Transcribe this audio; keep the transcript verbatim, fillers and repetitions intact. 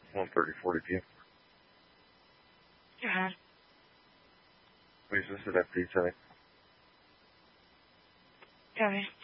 one thirty, forty p.m. Go ahead. Please visit F D setting. Copy.